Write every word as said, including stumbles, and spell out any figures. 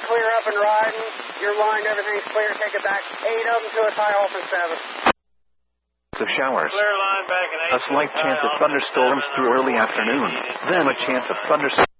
clear up and riding. Your line, everything's clear. Take it back. Eight of them to a tie off and seven. Of showers. Clear line back in eight. A slight chance of thunderstorms through early afternoon. Then a chance of thunderstorms.